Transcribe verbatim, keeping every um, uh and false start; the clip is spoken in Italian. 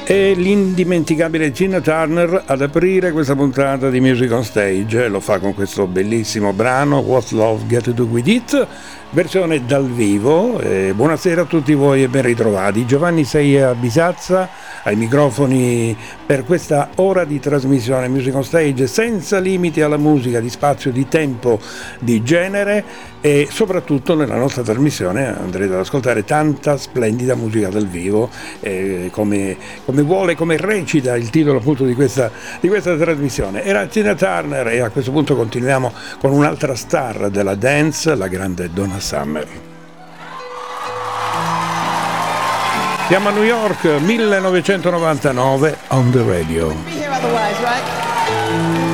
E l'indimenticabile Tina Turner ad aprire questa puntata di Music on Stage. Lo fa con questo bellissimo brano What's Love Got to Do With It, versione dal vivo. Eh, buonasera a tutti voi e ben ritrovati. Giovanni sei a Bisazza ai microfoni per questa ora di trasmissione Music on Stage, senza limiti alla musica, di spazio, di tempo, di genere, e soprattutto nella nostra trasmissione andrete ad ascoltare tanta splendida musica dal vivo, eh, come, come vuole, come recita il titolo appunto di questa, di questa trasmissione. Era Tina Turner, e a questo punto continuiamo con un'altra star della dance, la grande Donna Summer. Siamo a New York, millenovecentonovantanove, on the radio.